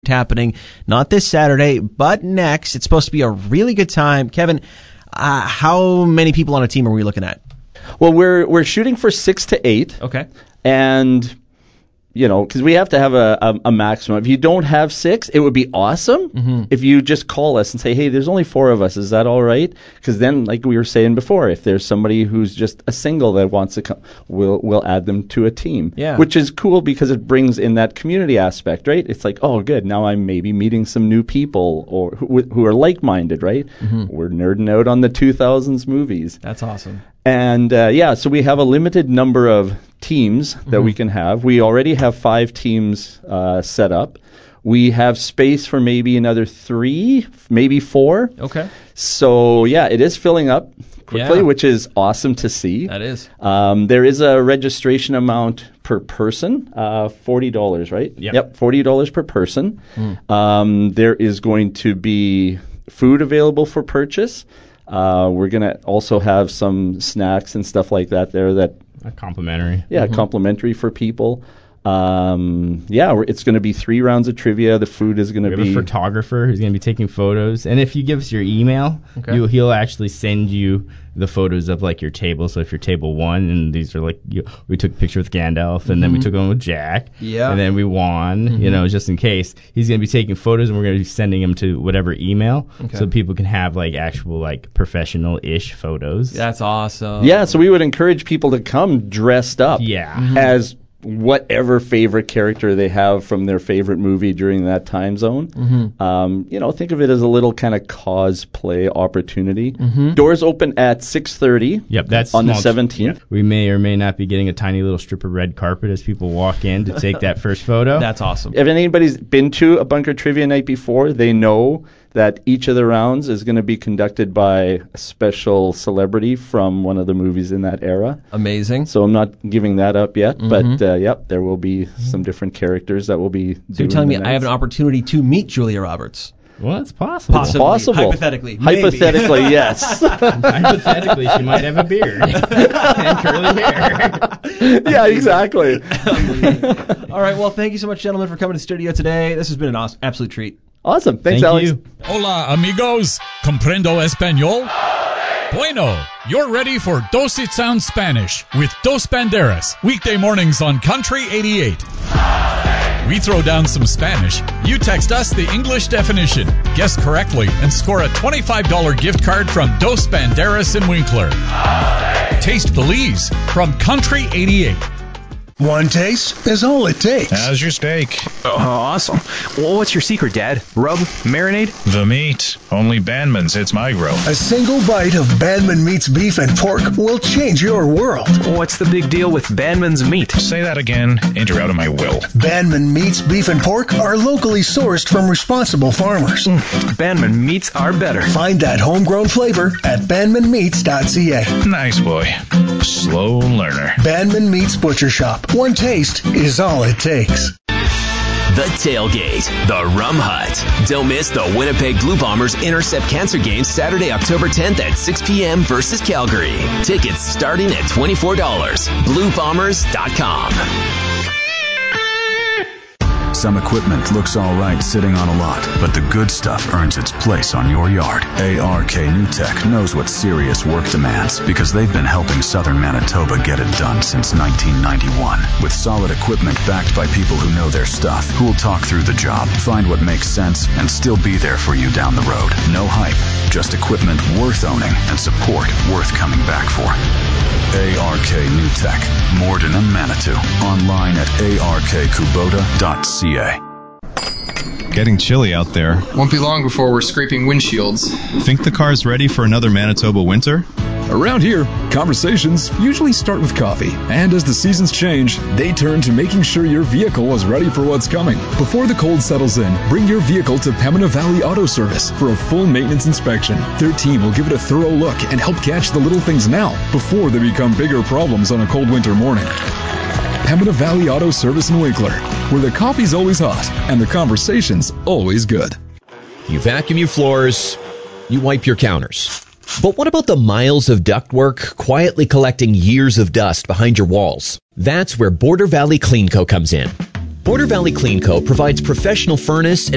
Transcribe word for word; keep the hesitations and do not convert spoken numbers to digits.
happening not this Saturday, but next. It's supposed to be a really good time. Kevin, uh, how many people on a team are we looking at? Well, we're we're shooting for six to eight. Okay. And, you know, because we have to have a, a, a maximum. If you don't have six, it would be awesome mm-hmm. if you just call us and say, hey, there's only four of us. Is that all right? Because then, like we were saying before, if there's somebody who's just a single that wants to come, we'll, we'll add them to a team. Yeah. Which is cool because it brings in that community aspect, right? It's like, oh, good. Now I'm maybe meeting some new people or who, who are like-minded, right? Mm-hmm. We're nerding out on the two thousands movies. That's awesome. And, uh, yeah, so we have a limited number of teams that mm-hmm. we can have. We already have five teams uh, set up. We have space for maybe another three, maybe four. Okay. So, yeah, it is filling up quickly, yeah. which is awesome to see. That is. Um, there is a registration amount per person, uh, forty dollars, right? Yep. Yep, forty dollars per person. Mm. Um, there is going to be food available for purchase. Uh, we're going to also have some snacks and stuff like that there that uh, complimentary. Yeah, mm-hmm. complimentary for people. Um, yeah, we're, it's going to be three rounds of trivia. The food is going to be... We have a photographer who's going to be taking photos. And if you give us your email, okay. you, he'll actually send you the photos of, like, your table. So if you're table one, and these are, like, you, we took a picture with Gandalf, and mm-hmm. then we took one with Jack. Yeah. And then we won, mm-hmm. you know, just in case. He's going to be taking photos, and we're going to be sending them to whatever email okay. so people can have, like, actual, like, professional-ish photos. That's awesome. Yeah, so we would encourage people to come dressed up yeah. mm-hmm. as whatever favorite character they have from their favorite movie during that time zone. Mm-hmm. Um, you know, think of it as a little kind of cosplay opportunity. Mm-hmm. Doors open at six thirty. Yep, that's on small, the seventeenth. Yeah. We may or may not be getting a tiny little strip of red carpet as people walk in to take that first photo. That's awesome. If anybody's been to a Bunker Trivia Night before, they know that each of the rounds is going to be conducted by a special celebrity from one of the movies in that era. Amazing. So I'm not giving that up yet, mm-hmm. but uh, yep, there will be some different characters that will be So doing you're telling me nights. I have an opportunity to meet Julia Roberts? Well, it's possible. Possibly. Possible. Hypothetically. Hypothetically, yes. Hypothetically, she might have a beard and curly hair. Yeah, exactly. All right, well, thank you so much, gentlemen, for coming to the studio today. This has been an awesome, absolute treat. Awesome. Thanks, Thank Alex. You. Hola, amigos. Comprendo español? Bueno, you're ready for Dos It Sounds Spanish with Dos Banderas, weekday mornings on Country eighty-eight. We throw down some Spanish. You text us the English definition, guess correctly, and score a twenty-five dollars gift card from Dos Banderas in Winkler. Taste Belize from Country eighty-eight. One taste is all it takes. How's your steak? Oh, awesome. Well, what's your secret, Dad? Rub? Marinade? The meat. Only Bandman's hits my grill. A single bite of Bandman Meat's beef and pork will change your world. What's the big deal with Bandman's meat? Say that again, and you're out of my will. Bandman Meat's beef and pork are locally sourced from responsible farmers. Mm, Bandman Meats are better. Find that homegrown flavor at bandman meats dot c a. Nice boy. Slow learner. Bandman Meats Butcher Shop. One taste is all it takes. The Tailgate, the Rum Hut. Don't miss the Winnipeg Blue Bombers Intercept Cancer game Saturday, October tenth at six p.m. versus Calgary. Tickets starting at twenty-four dollars. blue bombers dot com. Some equipment looks all right sitting on a lot, but the good stuff earns its place on your yard. A R K NewTek knows what serious work demands because they've been helping southern Manitoba get it done since nineteen ninety-one. With solid equipment backed by people who know their stuff, who will talk through the job, find what makes sense, and still be there for you down the road. No hype, just equipment worth owning and support worth coming back for. A R K NewTek, Morden and Manitou. Online at a r k kubota dot c a. Getting chilly out there. Won't be long before we're scraping windshields. Think the car's ready for another Manitoba winter? Around here, conversations usually start with coffee, and as the seasons change, they turn to making sure your vehicle is ready for what's coming. Before the cold settles in, bring your vehicle to Pembina Valley Auto Service for a full maintenance inspection. Their team will give it a thorough look and help catch the little things now before they become bigger problems on a cold winter morning. Pembina Valley Auto Service in Winkler, where the coffee's always hot and the conversation's always good. You vacuum your floors, you wipe your counters. But what about the miles of ductwork quietly collecting years of dust behind your walls? That's where Border Valley Clean Co. comes in. Border Valley Clean Co. provides professional furnace and